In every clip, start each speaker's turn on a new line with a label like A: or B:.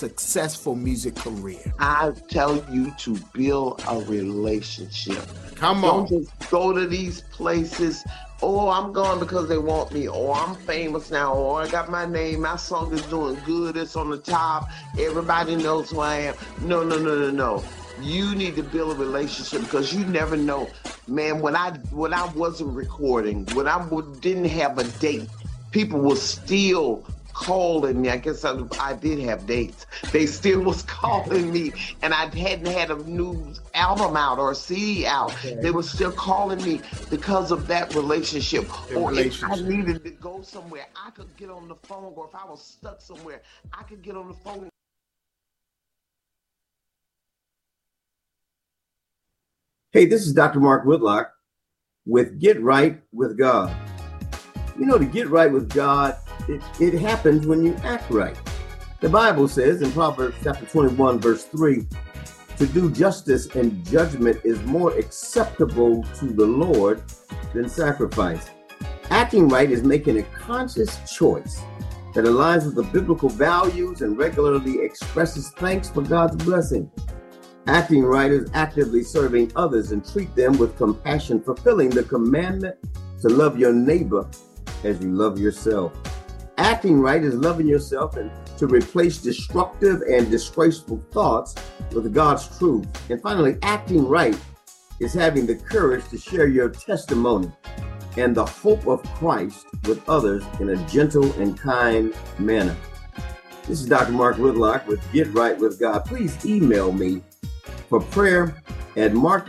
A: successful music career?
B: I tell you to build a relationship.
A: Come on.
B: Don't just go to these places. Oh, I'm going because they want me. Or I'm famous now. Or I got my name. My song is doing good. It's on the top. Everybody knows who I am. No. You need to build a relationship because you never know. Man, when I wasn't recording, when I didn't have a date, people were still calling me. I guess I did have dates. They still was calling me, and I hadn't had a new album out or a CD out. Okay. They were still calling me because of that relationship. If I needed to go somewhere, I could get on the phone, or if I was stuck somewhere, I could get on the phone.
C: Hey, this is Dr. Mark Whitlock with Get Right with God. You know, to get right with God, it happens when you act right. The Bible says in Proverbs chapter 21, verse 3, to do justice and judgment is more acceptable to the Lord than sacrifice. Acting right is making a conscious choice that aligns with the biblical values and regularly expresses thanks for God's blessing. Acting right is actively serving others and treat them with compassion, fulfilling the commandment to love your neighbor as you love yourself. Acting right is loving yourself and to replace destructive and disgraceful thoughts with God's truth. And finally, acting right is having the courage to share your testimony and the hope of Christ with others in a gentle and kind manner. This is Dr. Mark Whitlock with Get Right with God. Please email me for prayer at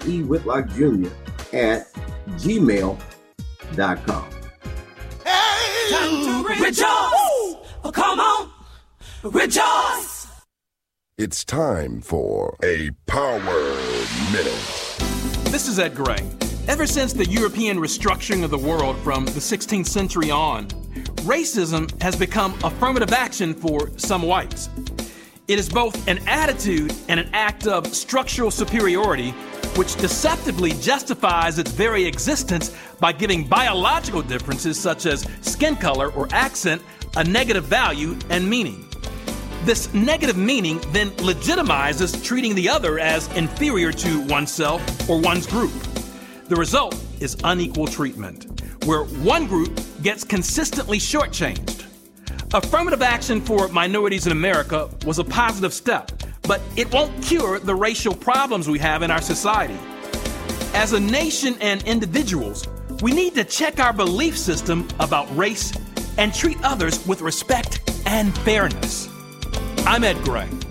C: markwhitlockjr@gmail.com.
D: Hey, time to rejoice! Oh, come on, rejoice!
E: It's time for a Power Minute.
F: This is Ed Gray. Ever since the European restructuring of the world from the 16th century on, racism has become affirmative action for some whites. It is both an attitude and an act of structural superiority, which deceptively justifies its very existence by giving biological differences such as skin color or accent a negative value and meaning. This negative meaning then legitimizes treating the other as inferior to oneself or one's group. The result is unequal treatment, where one group gets consistently shortchanged. Affirmative action for minorities in America was a positive step, but it won't cure the racial problems we have in our society. As a nation and individuals, we need to check our belief system about race and treat others with respect and fairness. I'm Ed Gray.